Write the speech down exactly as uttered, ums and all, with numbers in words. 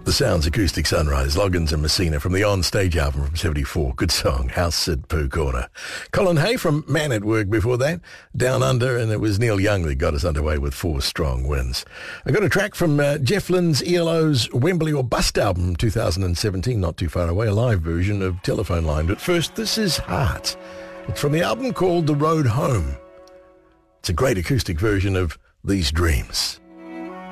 The Sounds Acoustic Sunrise, Loggins and Messina from the On-Stage album from seventy-four. Good song, House Sid Pooh Corner. Colin Hay from Man at Work before that, Down Under, and it was Neil Young that got us underway with Four Strong Winds. I got a track from uh, Jeff Lynne's E L O's Wembley or Bust album two thousand seventeen, not too far away, a live version of Telephone Line. But first, this is Heart. It's from the album called The Road Home. It's a great acoustic version of These Dreams.